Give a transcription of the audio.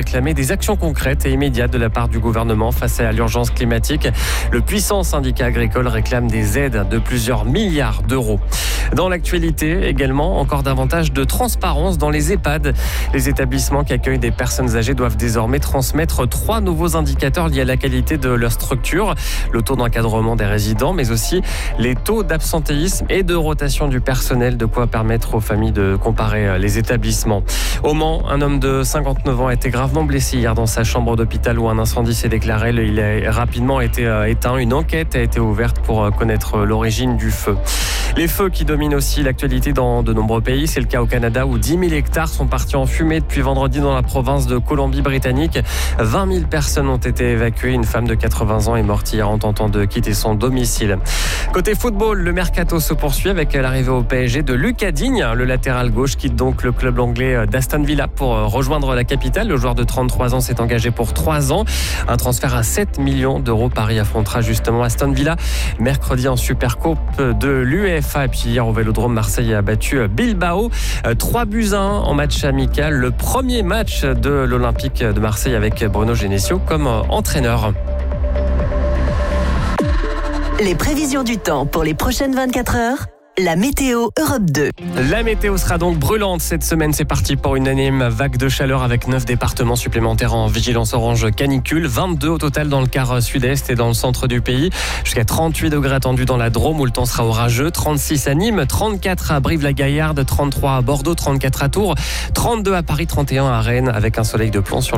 réclamé des actions concrètes et immédiates de la part du gouvernement face à l'urgence climatique. Le puissant syndicat agricole réclame des aides de plusieurs milliards d'euros. Dans l'actualité également, encore davantage de transparence dans les EHPAD. Les établissements qui accueillent des personnes âgées doivent désormais transmettre 3 nouveaux indicateurs liés à la qualité de leur structure. Le taux d'encadrement des résidents, mais aussi les taux d'absentéisme et de rotation du personnel, de quoi permettre aux familles de comparer les établissements. Au Mans, un homme de 59 ans a été gravement blessé hier dans sa chambre d'hôpital où un incendie s'est déclaré. Il a rapidement été éteint. Une enquête a été ouverte pour connaître l'origine du feu. Les feux qui dominent aussi l'actualité dans de nombreux pays. C'est le cas au Canada où 10 000 hectares sont partis en fumée depuis vendredi dans la province de Colombie-Britannique. 20 000 personnes ont été évacuées. Une femme de 80 ans est morte hier en tentant de quitter son domicile. Côté football, le mercato se poursuit avec l'arrivée au PSG de Lucas Digne. Le latéral gauche quitte donc le club anglais d'Aston Villa pour rejoindre la capitale. Le joueur de 33 ans s'est engagé pour 3 ans. Un transfert à 7 millions d'euros. Paris affrontera justement Aston Villa mercredi en Supercoupe de l'UEFA. Et puis hier au Vélodrome, Marseille a battu Bilbao 3-1 en match amical. Le premier match de l'Olympique de Marseille avec Bruno Genesio comme entraîneur. Les prévisions du temps pour les prochaines 24 heures. La météo Europe 2. La météo sera donc brûlante cette semaine. C'est parti pour une énième vague de chaleur avec 9 départements supplémentaires en vigilance orange canicule. 22 au total dans le quart sud-est et dans le centre du pays. Jusqu'à 38 degrés attendus dans la Drôme où le temps sera orageux. 36 à Nîmes, 34 à Brive-la-Gaillarde, 33 à Bordeaux, 34 à Tours, 32 à Paris, 31 à Rennes avec un soleil de plomb sur